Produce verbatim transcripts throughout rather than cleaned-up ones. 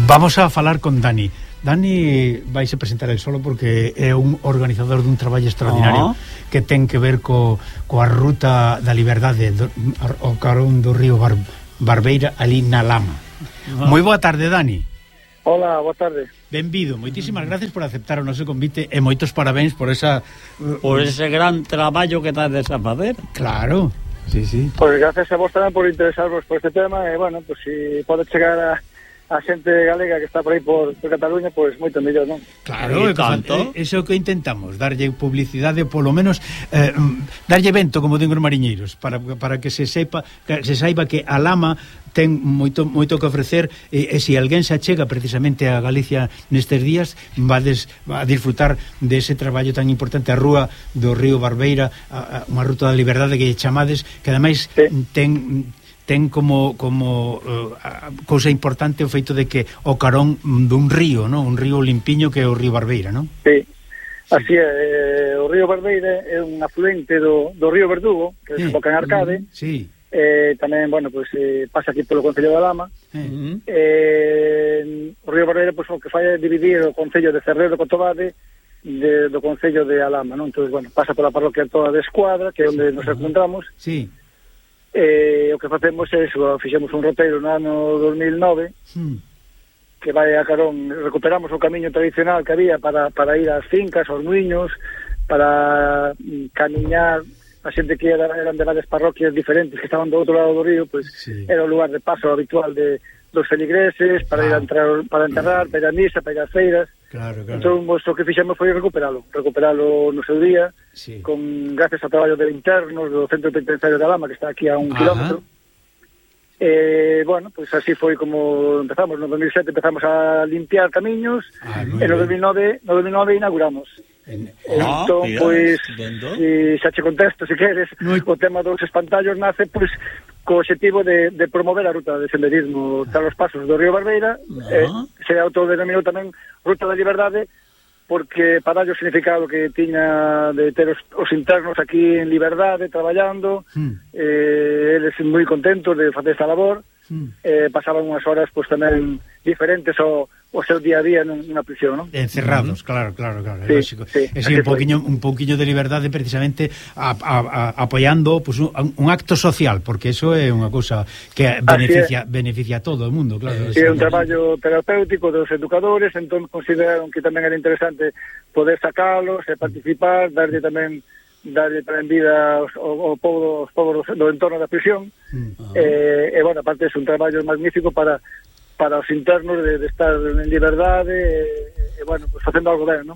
Vamos a falar con Dani. Dani vais a presentar el solo porque é un organizador dun traballo extraordinario oh. que ten que ver co, coa ruta da liberdade do, ao carón do río Bar, Barbeira ali na Lama. Oh. Moi boa tarde, Dani. Hola, boa tarde. Benvido, moitísimas gracias por aceptar o noso convite e moitos parabéns por esa por ese gran traballo que estás a facer. Claro. Sí, sí. Pois pues gracias a vos tamén por interesarvos por este tema e, bueno, pues si pode chegar a a xente galega que está por aí por, por Cataluña, pois pues, moito mellor, non? Claro, e tanto. Eso é o que intentamos, darlle publicidade, polo menos eh, darlle vento, como den os mariñeiros, para, para que se sepa, que se saiba que a Lama ten moito moito que ofrecer e, e se alguén se achega precisamente a Galicia nestes días, vades a disfrutar dese traballo tan importante, a rúa do río Barbeira, a, a, unha ruta da liberdade que chamades, que ademais sí. ten ten como como uh, cousa importante o feito de que o carón dun río, non? Un río limpiño que é o río Barbeira, non? Sí, así é, eh, o río Barbeira é un afluente do, do río Verdugo, que sí. desemboca en Arcade. Mm, sí. Eh, tamén, bueno, pues, eh, pasa aquí polo Concello da Lama. Mm. Eh, o río Barbeira, pues, o que fai é dividir o Concello de Cerredo Cotobade de, do Concello de Alama, non? Entón, bueno, pasa pola parroquia toda de Escuadra, que é onde nos encontramos. Sí. Eh, o que facemos é iso, fixemos un roteiro no ano dos mil nove hmm. que vai a carón, recuperamos o camiño tradicional que había para, para ir ás fincas, aos muiños, para camiñar a xente que era, eran de varias parroquias diferentes que estaban do outro lado do río, pois sí. era o lugar de paso habitual de dos feligreses para ah. ir a entrar, para enterrar, para ir a misa, para ir ás feiras. Claro, claro. Entón, o que fixemos foi recuperalo, recuperalo no seu día, sí. con gracias ao traballo de internos do Centro Penitenciario de Lama, que está aquí a un Ajá. kilómetro. Eh, bueno, pois pues así foi como empezamos. No dos mil sete empezamos a limpiar camiños, ah, e no dos mil nove, no dos mil nove inauguramos. En... Entón, ah, pois, si xa che contesto, se queres, no... o tema dos espantallos nace, pois, co objetivo de, de promover a ruta de senderismo tras os pasos do río Barbeira. Ah. eh, se autodenominou tamén Ruta da Liberdade, porque para o significado que tiña de ter os, os internos aquí en liberdade, traballando, mm. eh, eles moi contentos de facer esta labor, mm. eh, pasaban unhas horas pois tamén diferentes ao o seu día a día nunha prisión, non? Encerrados, uh-huh. claro, claro, claro, sí, é lógico. Sí, é un poquinho un poquinho de liberdade precisamente a, a, a, apoiando pues, un, un acto social, porque eso é unha cousa que beneficia beneficia a todo o mundo, claro. Sí, é un traballo terapéutico dos educadores, entón consideraron que tamén era interesante poder sacalos e participar, darlle tamén darlle tamén vida aos, ao, ao povo, aos povos do entorno da prisión. Uh-huh. eh, e, bueno, aparte é un traballo magnífico para para os internos de, de estar en liberdade e, e bueno, pues facendo algo ben, non?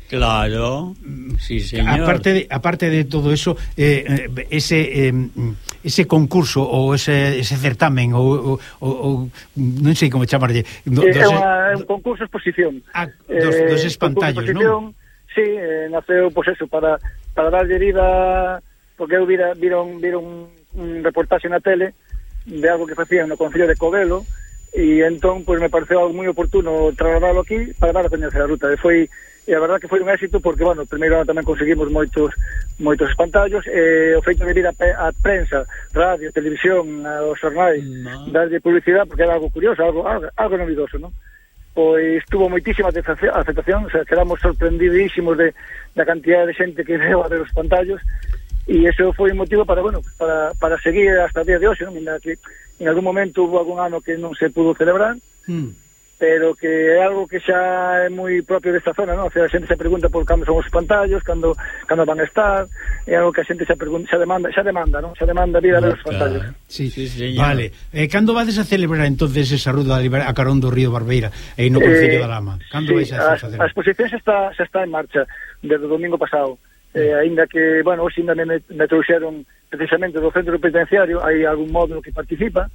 Claro, sí, señor. Aparte de, aparte de todo eso, eh, ese eh, ese concurso ou ese, ese certamen ou, ou, ou non sei como chamarlle do, é, unha, é un concurso exposición ah, dos, eh, dos espantallos, non? Sí, eh, naceu, pois pues eso, para, para darlle vida, porque eu vira, vira, un, vira un, un reportaxe na tele de algo que facían no Concello de Covelo, e entón, pois, me pareceu algo moi oportuno trasladarlo aquí para dar a coñecer a ruta. E foi, e a verdad que foi un éxito porque, bueno, primeiro tamén conseguimos moitos moitos espantallos, e o feito de vir a, a prensa, radio, televisión, aos xornais, no. darlle publicidade, porque era algo curioso, algo, algo, algo novidoso, non? Pois tuvo moitísima aceptación, o sea, quedamos sorprendidísimos de, da cantidad de xente que veo a ver os espantallos, e eso foi un motivo para, bueno, para, para seguir hasta o día de hoxe, non? Mira, que en algún momento hubo algún ano que non se pudo celebrar, mm. pero que é algo que xa é moi propio desta zona, non? O sea, a xente se pregunta por cando son os pantallos, cando, cando van a estar, é algo que a xente xa, pregunta, xa demanda, xa demanda, non? Xa demanda vir a ver os pantallos. Sí, sí, señor. Vale. Eh, cando vades a celebrar entonces esa ruta a carón do río Barbeira aí no Concello eh, da Lama? Cando sí, vais a facer? A exposición xa está, xa está en marcha desde o domingo pasado. Eh, ainda que, bueno, hoxe ainda me, me trouxeron precisamente do centro penitenciario, hai algún módulo que participa,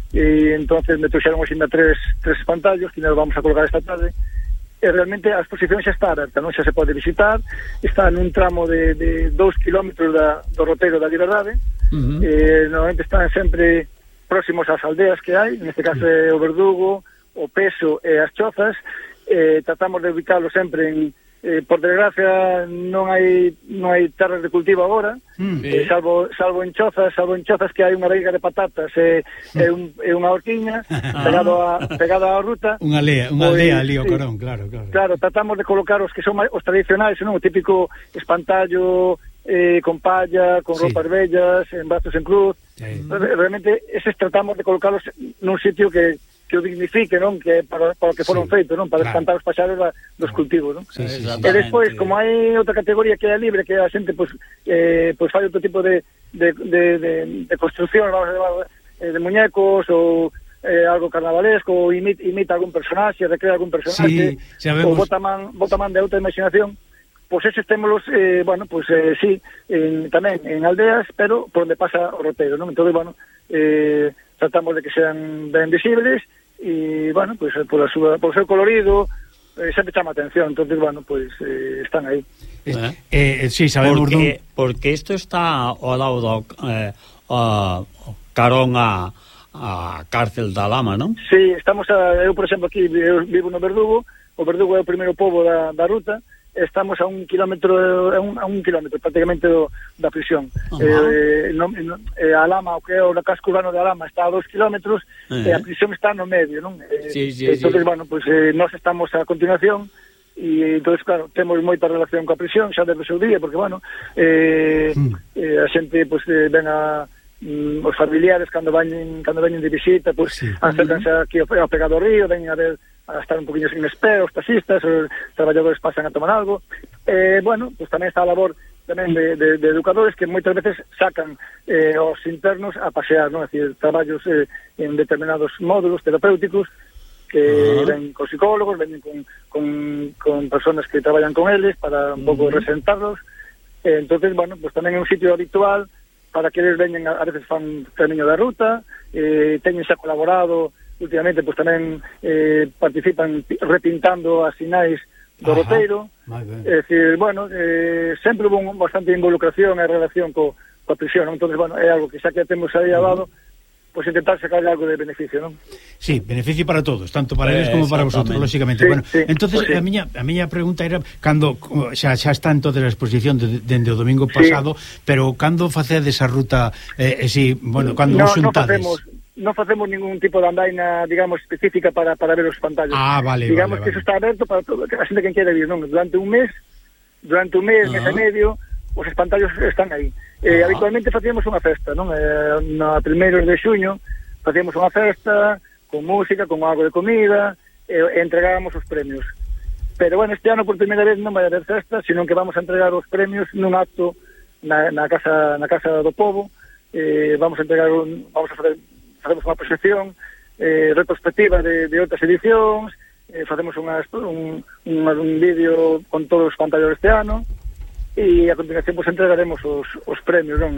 e entonces me trouxeron hoxe ainda tres, tres pantallos que nos vamos a colgar esta tarde, e realmente a exposición xa está aberta, non? Xa se pode visitar, está nun tramo de, de dous kilómetros da, do roteiro da Liberdade, uh-huh. eh, normalmente están sempre próximos ás aldeas que hai, neste caso é o Verdugo, o Peso e as Chozas, eh, tratamos de ubicarlo sempre en eh, por desgracia non hai non hai terras de cultivo agora, mm, eh, salvo salvo en chozas, salvo en chozas que hai unha veiga de patatas e eh, eh, un, eh, unha hortiña pegado a pegada á ruta. Unha aldea, unha pues, aldea ali ao Corón, claro, claro. Claro, tratamos de colocar os que son os tradicionais, non, o típico espantallo eh, con palla, con sí. roupas bellas, en brazos en cruz. Sí. Realmente eses tratamos de colocarlos nun sitio que que o dignifique, non? Que para, para o que foron sí. feitos, non? Para claro. espantar os paxaros da, dos cultivos, non? Sí, sí, sí, e despois, como hai outra categoría que é libre, que a xente, pois, eh, pois fai outro tipo de, de, de, de, de construcción, vamos a levar, eh, de muñecos, ou eh, algo carnavalesco, ou imita, imita algún personaxe, recrea algún personaxe, sí, ou bota man, bota man de outra imaginación. Pois eses témolos, eh, bueno, pois eh, sí, en, tamén en aldeas, pero por onde pasa o roteiro, non? Entón, bueno, eh, tratamos de que sean ben visibles, e, bueno, pois por, a súa, por o seu colorido, eh, sempre chama atención, entonces, bueno, pois eh, están aí. Eh, eh, sí, sabemos porque, dun... porque isto está ao lado do eh, a, carón a, a cárcel da Lama, non? Sí, estamos a, eu, por exemplo, aquí eu vivo no Verdugo, o Verdugo é o primeiro pobo da, da ruta, estamos a un kilómetro a un, a un kilómetro prácticamente do, da prisión. Uh-huh. eh, no, no, eh, a Lama, o que é o casco urbano de Lama está a dos kilómetros, uh-huh. e a prisión está no medio, non? Eh, sí, sí, entonces, sí. bueno, pues eh, nós estamos a continuación e entonces, claro, temos moita relación coa prisión xa desde o seu día, porque, bueno, eh, uh-huh. eh, a xente, pues, eh, ven a mm, os familiares cando veñen cando veñen de visita, pues, sí. acércanse uh-huh. aquí ao, ao pegado río, veñen a ver a estar un poquinho sin espera, os taxistas, os traballadores pasan a tomar algo. Eh, bueno, pues tamén está a labor tamén de, de, de educadores que moitas veces sacan eh, os internos a pasear, non? É dicir, traballos eh, en determinados módulos terapéuticos que uh-huh. ven con psicólogos, ven con, con, con personas que traballan con eles para un pouco uh-huh. resentarlos. Eh, entonces, bueno, pues tamén é un sitio habitual para que eles veñen, a, a veces fan camiño da ruta, eh, teñen xa colaborado últimamente, pues tamén eh, participan repintando as sinais do Ajá, roteiro. É dicir, bueno, eh, sempre hubo un, bastante involucración e relación co, coa prisión, non? Entonces, bueno, é algo que xa que temos aí ao lado, pois pues intentar sacar algo de beneficio, non? Sí, beneficio para todos, tanto para eles eh, como para vosotros, lógicamente. Sí, bueno, sí, entonces pues sí. a miña a miña pregunta era cando xa xa está en toda a exposición dende de, de o domingo pasado, sí. pero cando facedes a ruta eh, si, bueno, cando no, os xuntades? No facemos non facemos ningún tipo de andaina, digamos, específica para, para ver os pantallos. Ah, vale, digamos vale, que vale. Eso está aberto para todo, que a xente que quere vir, non? Durante un mes, durante un mes, uh-huh. mes e medio, os espantallos están aí. Eh, uh-huh. Habitualmente facíamos unha festa, non? Eh, na primeiros de xuño facíamos unha festa con música, con algo de comida, e eh, entregábamos os premios. Pero, bueno, este ano por primeira vez non vai haber festa, sino que vamos a entregar os premios nun acto na, na casa na casa do povo. Eh, vamos a entregar un, vamos a fazer facemos unha proxección eh, retrospectiva de, de outras edicións, eh, facemos unha, un, un, un vídeo con todos os pantallos deste ano, e a continuación pues, entregaremos os, os premios, non?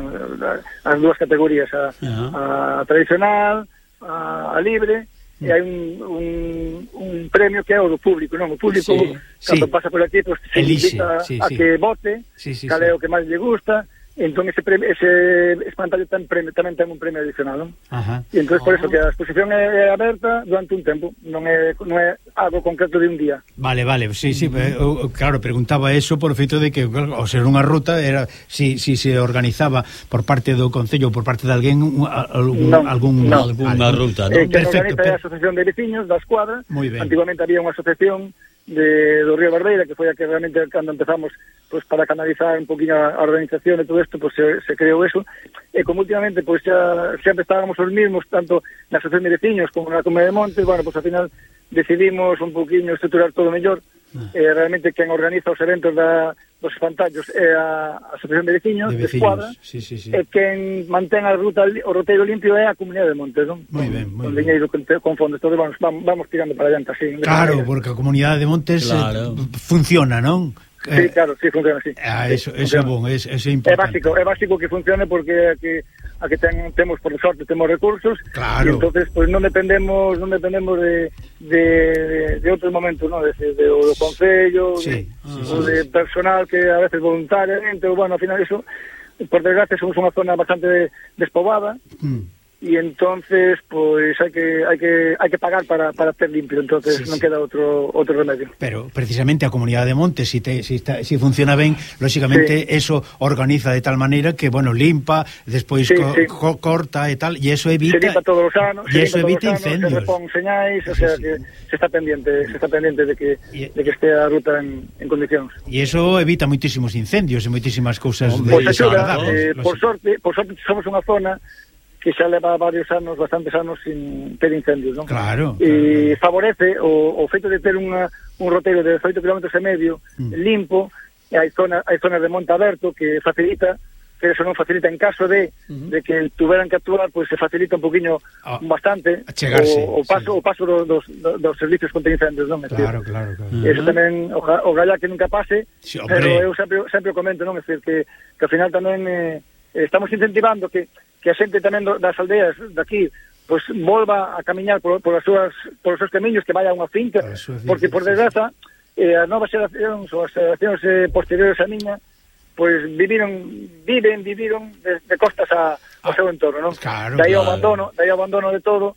As dúas categorías, a, uh-huh. a tradicional, a, a libre, uh-huh. e hai un, un, un premio que é o do público, non? O público, sí, cando sí. pasa por aquí, pues, se Elixe, invita sí, a sí. que vote, sí, sí, cal sí. é o que máis lle gusta. Entón ese, premio, ese espantallo ten premio, tamén ten un premio adicional, non? Ajá. E entón por eso que a exposición é, é aberta durante un tempo, non é non é algo concreto de un día. Vale, vale, sí, sí, uh-huh. claro, preguntaba eso por o feito de que ao ser unha ruta era si, si se organizaba por parte do concello ou por parte de alguén algún non, algún non. algunha ruta, non? Eh, que organiza a Asociación de Veciños da Escuadra. Antiguamente había unha asociación de do Río Barbeira, que foi a que realmente cando empezamos pues para canalizar un poquinho a organización e todo isto, pues se, se creou eso, e como últimamente pues xa sempre estábamos os mismos, tanto na Asociación de Veciños como na Comunidade de Montes, bueno, pues ao final decidimos un poquinho estruturar todo mellor, ah. e realmente quen organiza os eventos da, dos espantallos é a Asociación de Veciños, de, de Escuadra, sí, sí, sí. e quen mantén a ruta, o roteiro limpio é a Comunidade de Montes, non? Moi ben, moi ben. Con diñeiro con, con fondos, todos vamos, vamos tirando para adiante así. Claro, porque a Comunidade de Montes claro. eh, funciona, non? Sí, claro, sí, funciona así. Ah, eso, eso é bon, eso é importante. É básico, é básico que funcione porque aquí a que ten, temos por sorte temos recursos, claro. E entonces pues non dependemos non dependemos de de, de outros momentos, ¿no? De, de, de o do concello, sí, de, sí, o sí, de sí. personal que a veces voluntariamente, o bueno, ao final eso, por desgracia somos unha zona bastante despoblada. Mm. y entonces pues hai que hai que hai que pagar para para ter limpio, entonces sí, non sí. queda outro outro remedio. Pero precisamente a Comunidade de Montes si te si está, si funciona ben, lógicamente sí. eso organiza de tal maneira que bueno, limpa, despois sí, co, sí. Co, corta e tal, e eso evita se limpa todos os anos, e eso evita anos, incendios. Se repón señais, o sea sí, que sí. se está pendiente, se está pendiente de que y, de que este a ruta en en condicións. E eso evita moitísimos incendios e moitísimas cousas de pues ayuda, eh, por sorte, por sorte somos unha zona que xa leva varios anos, bastantes anos sin ter incendios, non? Claro. E claro. favorece o, o feito de ter unha, un roteiro de dezoito kilómetros e medio mm. limpo, e hai zonas hai zonas de monte aberto que facilita, que eso non facilita en caso de mm-hmm. de que tuveran que actuar, pois pues se facilita un poquinho ah, bastante o, o paso sí. o paso dos, dos, dos servicios contra incendios, non? Claro, claro, claro. Eso uh-huh. tamén o, o galla que nunca pase, sí, pero eu sempre sempre comento, non? É decir, que que ao final tamén eh, estamos incentivando que que a xente tamén das aldeas daqui pois volva a camiñar por, por as súas por os seus camiños, que vaya a unha finca, porque por desgraza eh, as novas xeracións ou as xeracións eh, posteriores a miña pois viviron viven viviron de, de costas a, ao seu entorno, non? Claro, dai o claro. abandono, dai o abandono de todo.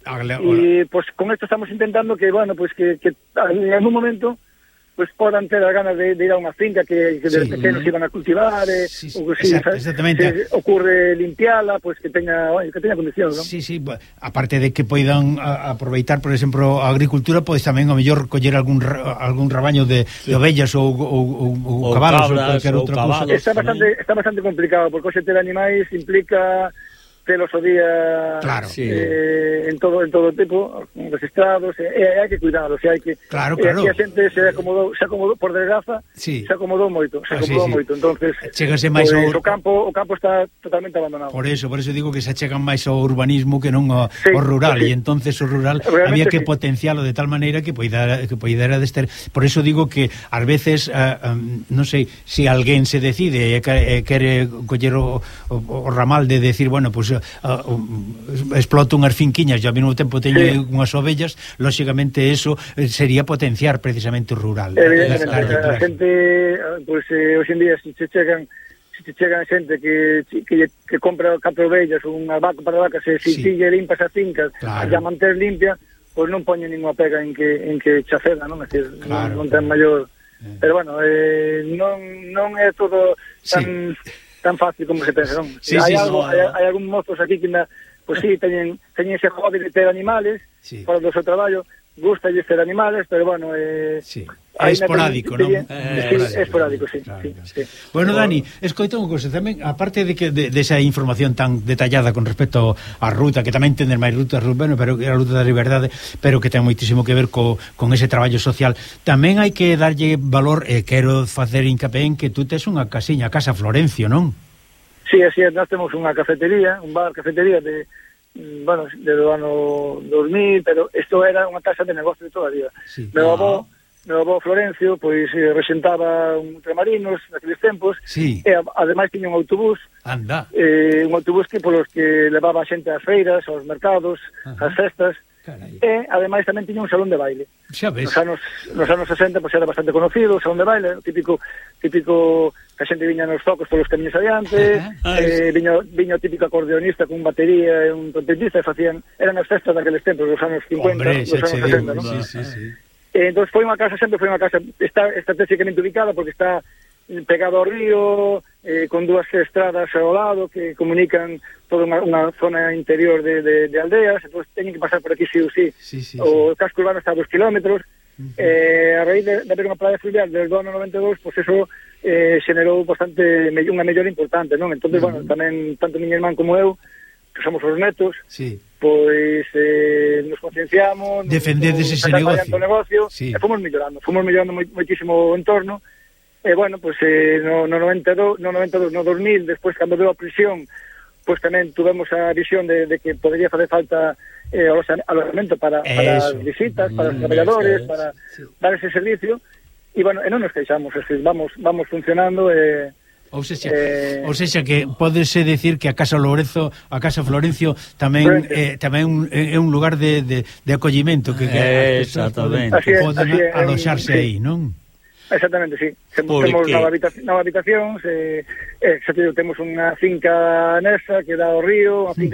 E pois con isto estamos intentando que bueno, pois que que en algún momento pues podan ter as ganas de, de ir a unha finca que, que sí. de pequenos iban a cultivar, eh, sí, sí. ou que si, Exact, exactamente. se ocurre limpiala, pues que teña, oye, que teña condición, ¿no? Sí, sí, aparte de que poidan a, aproveitar, por exemplo, a agricultura, podes tamén ao mellor coller algún algún rabaño de, sí. de ovellas ou, ou, ou, ou cabalos cabras, ou cualquier outra cousa. Está bastante, está bastante complicado, porque hoxe ter animais implica telos o día claro. eh, en todo en todo tipo registrados, e eh, hai que cuidalos, e hai que claro, claro. E a xente se acomodou, se acomodou por desgraza, sí. se acomodou moito, se acomodou ah, sí, sí. moito, entonces chegase máis pues, ao... o campo, o campo está totalmente abandonado. Por eso, por eso digo que se achegan máis ao urbanismo que non ao, sí, ao rural, sí. e entonces o rural realmente había que sí. potencialo de tal maneira que poidera que poidera dester. Por eso digo que ás veces uh, um, non sei se si alguén se decide e eh, quere coller o, o, o ramal de decir, bueno, pues uh, uh, exploto unhas finquiñas e ao mesmo tempo teño sí. unhas ovellas, lógicamente eso sería potenciar precisamente o rural. Evidentemente, a, a xente pues, eh, hoxe en día se, se chegan se te chegan xente que, que, que compra catro ovellas ou unha vaca para vacas e se sí. lle limpas as fincas claro. a manter limpia, pois pues non poñe ninguna pega en que en que chafeda, non? É dicir, claro, non, non ten maior eh. pero bueno, eh, non non é todo tan sí. tan fácil como se pensa, non? Sí, hai sí, algo, no, hai, hai algún mozos aquí que na, pues sí, teñen, teñen ese hobby de ter animales sí. para o seu traballo, gusta de ter animales, pero bueno, eh, sí. é esporádico, non? É eh, sí, esporádico, sí, claro, sí, claro. sí. Bueno, Dani, escoita unha cousa tamén, aparte de que de, de esa información tan detallada con respecto á ruta, que tamén tender máis rutas, bueno, pero a ruta da liberdade, pero que ten moitísimo que ver co, con ese traballo social, tamén hai que darlle valor, e eh, quero facer hincapié en que tú tes unha casiña, a Casa Florencio, non? Sí, así é, nós temos unha cafetería, un bar cafetería de, bueno, do ano dos mil, pero isto era unha casa de negocio de toda a vida. Sí. Meu avó, meu avó Florencio, pois eh, rexentaba un Tremarinos naqueles tempos, sí. e ademais tiña un autobús, anda, eh, un autobús que polos que levaba a xente ás feiras, aos mercados, ás festas. Carai. E ademais tamén tiña un salón de baile. Xa ves. Nos anos, nos anos sesenta pois era bastante conocido o salón de baile, típico típico que a xente viña nos tocos polos camiños adiante, uh-huh. eh, viño, viño típico acordeonista con batería e un trompetista, e facían, eran as festas daqueles tempos, dos anos cincuenta, Hombre, dos anos sesenta, ¿no? Sí, sí, sí. E entón foi unha casa, sempre foi unha casa, está estratégicamente ubicada porque está pegado ao río, eh, con dúas estradas ao lado que comunican toda unha, unha zona interior de, de, de aldeas, entón teñen que pasar por aquí sí ou sí. Sí, sí, o sí. casco urbano está a dos kilómetros, uh-huh. eh, a raíz de, de haber unha playa fluvial desde o ano noventa e dous, pois pues eso eh, xenerou bastante unha mellora importante, non? Entón, uh-huh. bueno, tamén tanto miña irmán como eu, que somos os netos, sí. pois eh, nos concienciamos, defendedes ese negocio, negocio sí. e fomos mellorando, fomos mellorando moitísimo o entorno. E, bueno, pois, eh, no, no noventa e dous, no noventa e dous, no dos mil, despois, cando veo a prisión, pois tamén tuvemos a visión de, de que podería facer falta eh, alojamento para, para as visitas, para os mm, traballadores, es, para sí. dar ese servicio, e, bueno, e non nos queixamos, es decir, vamos, vamos funcionando, e... Eh, Ou sexa, eh, ou sexa que pódese decir que a Casa Lorenzo, a Casa Florencio tamén eh, tamén é un lugar de, de, de acollimento que, que eh, poden, poden aloxarse sí. aí, non? Exactamente, sí. Temos nove habitacións, nove habitacións eh, eh, xa te digo, temos unha finca nesa que dá ao río, unha finca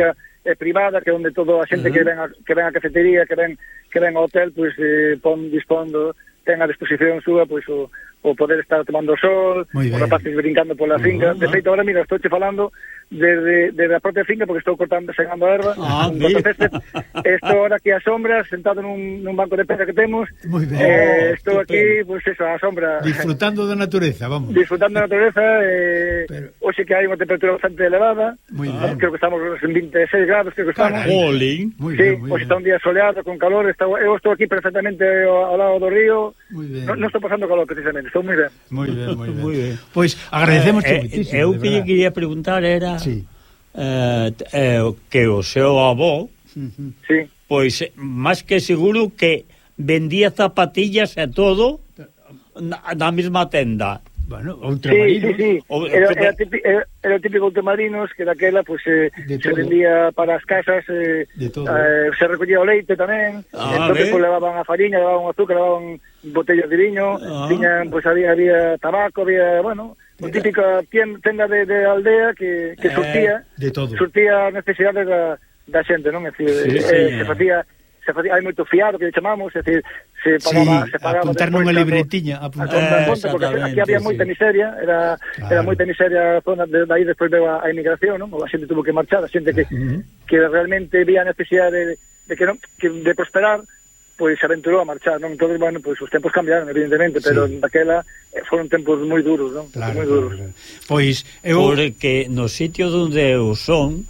é privada, que é onde toda a xente uh-huh. que ven a, que ven a cafetería, que ven que ven ao hotel, pois eh, pon dispondo, ten a disposición súa, pois o, o poder estar tomando sol, os rapaces brincando pola uh-huh. finca. De feito, agora, mira, estou che falando desde, desde a propia finca, porque estou cortando, segando a erva, ah, un césped. Estou ahora aquí á sombra, sentado nun, nun banco de pedra que temos. Eh, estou aquí, pois pues, eso, á sombra. Disfrutando da natureza, vamos. Disfrutando da natureza, eh, Pero... hoxe que hai unha temperatura bastante elevada, eh, creo que estamos en vinte e seis grados, creo que estamos. Jolín. Muy sí, bien, muy hoxe bien. Está un día soleado, con calor, está, eu estou aquí perfectamente ao, ao lado do río. Muy bien. Non no estou pasando calor, precisamente, estou moi ben. Muy bien, muy bien. Muy bien. Pois pues, agradecemos eh, muitísimo. Eu que lle quería preguntar era sí. eh, eh, que o seu avó uh-huh. sí. pois máis que seguro que vendía zapatillas e todo na, na mesma tenda. Bueno, ultramarinos. Sí, sí, sí. O, era, como... era, típico, era, era típico ultramarinos que daquela pues, eh, se vendía para as casas, eh, eh, se recollía o leite tamén, ah, entonces pues, levaban a fariña, levaban azúcar, levaban botellas de viño, ah. tiñan, pues había, había tabaco, había, bueno, unha típica tenda de, de aldea que, que surtía, eh, de todo. surtía as necesidades da, da xente, non? É dicir, sí, eh, sí, se facía se facía, hai moito fiado que chamamos, é dicir, se pagaba, sí, se pagaba apuntar nunha libretiña, apuntar eh, conta, porque aquí había sí. moita miseria, era claro. era moita miseria a zona de, de aí despois veo a, a inmigración, non? A xente tuvo que marchar, a xente que uh-huh. que realmente vía a necesidade de, de que non que de prosperar, pois se aventurou a marchar, non? Entonces, bueno, pois os tempos cambiaron, evidentemente, pero sí. daquela eh, foron tempos moi duros, non? Claro, moi duros. Claro, claro. Pois eu porque no sitio onde eu son,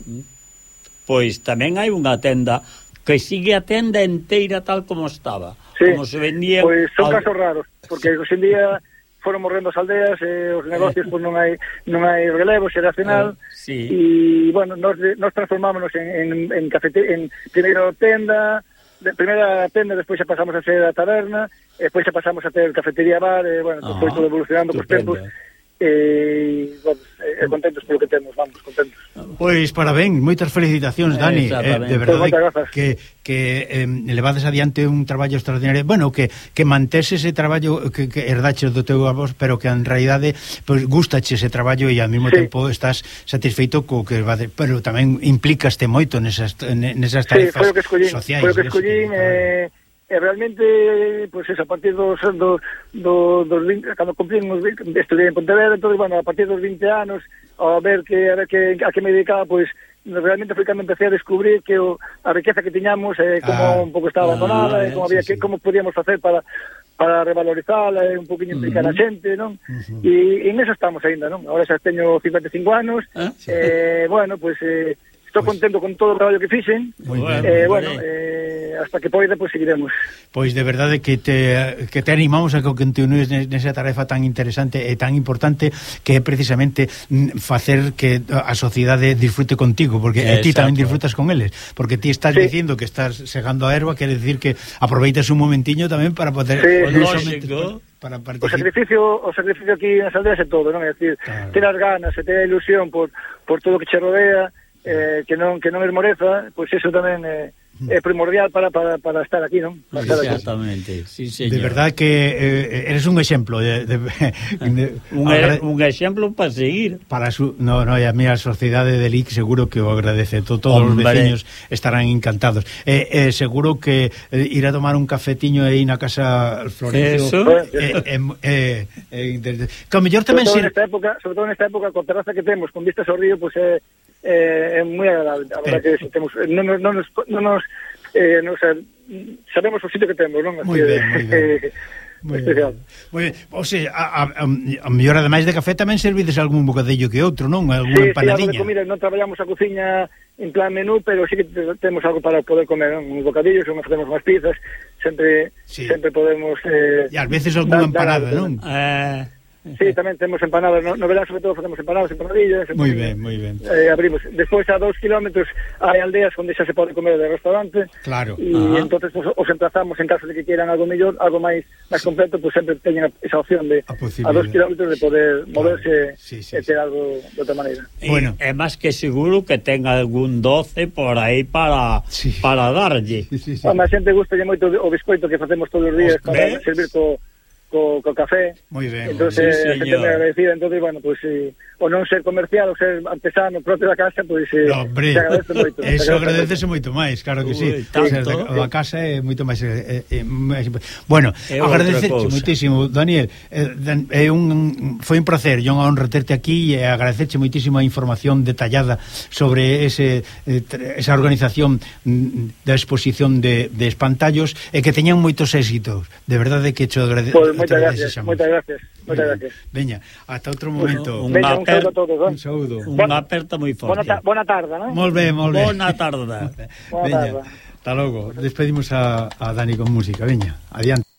pois tamén hai unha tenda que sigue a tenda enteira tal como estaba, sí. como se vendía. Pois son al... casos raros, porque hoxe en día foron morrendo as aldeas, eh, os negocios pois non hai non hai relevo xeracional, uh, sí. e bueno, nos nos transformámonos en en en cafete, en primeiro tenda, de primeira tenda, despois xa pasamos a ser a taberna, e despois xa pasamos a ter cafetería bar, e bueno, uh-huh. foi todo evolucionando cos tempos. E bueno, eh, contentos polo que temos, vamos, contentos. Pois parabéns, moitas felicitacións, Dani, eh, de verdade pues, que que eh, levades adiante un traballo extraordinario, bueno, que que mantese ese traballo que, que herdaches do teu avós, pero que en realidade pois gustache ese traballo e ao mesmo sí. tempo estás satisfeito co que va de, pero tamén implicaste moito nesas nesas tarefas sí, foi o que escollín, sociais. Foi o que escollín, eh, e realmente, pois pues, a partir dos do, do, dos vinte, cando cumprín os vinte, estudiei en Pontevedra, entón, bueno, a partir dos vinte anos, a ver que a ver que a que me dedicaba, pois pues, realmente foi cando empecé a descubrir que o, a riqueza que tiñamos, eh, como ah, un pouco estaba abandonada, ah, eh, como había sí, que sí. como podíamos facer para para revalorizala, e un poquinho implicar uh-huh. a xente, non? Uh-huh. E en eso estamos aínda, non? Agora xa teño cincuenta e cinco anos, ah, sí. eh, bueno, pois pues, eh, estou pues, contento con todo o traballo que fixen. Muy ben, eh, muy bueno, eh, hasta que poida, pois pues, seguiremos. Pois de verdade que te que te animamos a que continues nesa tarefa tan interesante e tan importante que é precisamente facer que a sociedade disfrute contigo, porque eh, ti tamén disfrutas con eles, porque ti estás sí. dicindo que estás segando a erva, quere decir que aproveitas un momentiño tamén para poder sí, lógico para o sacrificio, o sacrificio aquí nas aldeas é todo, non? É dicir, claro. ter as ganas, e ter a ilusión por por todo o que che rodea, eh, que non que non esmoreza, pois eso tamén é eh, é primordial para, para, para estar aquí, non? Para estar exactamente, aquí. Sí, señor. De verdad que eh, eres un exemplo de, de, de, un, agra... un exemplo para seguir para su, no, no, e a miña sociedade de L I C seguro que o agradece, todo, todos Hombre. os veciños estarán encantados, e eh, eh, seguro que eh, ir a tomar un cafetiño aí na casa Florencio eh, eh, eh, eh, de, que o mellor tamén sobre todo, sir... nesta época, sobre todo nesta época con terraza que temos, con vistas ao río, pois é eh, é moi agradable, a verdade que si temos non nos, non nos, non nos eh, non, o sea, sabemos o sitio que temos, non? Moi ben, moi ben. Moi ben. Moi ben. O sea, a, a, a mellor ademais de café tamén servides algún bocadillo que outro, non? Alguna sí, empanadiña. Sí, algo de comida, non traballamos a cociña en plan menú, pero sí que temos algo para poder comer, non? Uns bocadillos, ou facemos unhas pizzas, sempre sí. sempre podemos eh, e ás veces algunha empanada, non? Eh Sí, tamén temos empanadas, no, no verán sobre todo facemos empanadas, empanadillas. Moi ben, moi ben. Eh, abrimos. Despois a dous kilómetros hai aldeas onde xa se pode comer de restaurante. Claro. E entonces pues, os emplazamos en caso de que quieran algo mellor, algo máis máis completo, pues sempre teñen esa opción de a, a dous kilómetros de poder claro. moverse sí, sí, e ter sí. algo de outra maneira. E, bueno, é máis que seguro que ten algún doce por aí para sí. para darlle. Sí, sí, sí. A xente gusta moito o biscoito que facemos todos os días para servir co co, co café. Moi ben. Entonces, sí, a xente me agradecida, entonces, bueno, pues, si, o non ser comercial, o ser artesano propio da casa, pues, si, no, hombre, se agradece moito. Eso agradecese moito máis, claro que sí. Ui, tanto. O sea, a casa é moito máis, eh, eh, máis bueno, agradecerche moitísimo, Daniel. Eh, é un foi un placer, e unha honra terte aquí e agradecerche moitísimo a información detallada sobre ese eh, esa organización da exposición de, de espantallos e que teñan moitos éxitos. De verdade que te agradecemos. Pues, moitas gracias, moitas gracias. Moitas gracias. Veña, ata outro momento. Un, un, Veña, un saúdo a todos, un saúdo. Unha aperta moi forte. Bona, ta bona tarde, non? Molt bé, molt bé. Bona tarde. Bona Veña, tarde. hasta logo. Despedimos a, a Dani con música. Veña, adiante.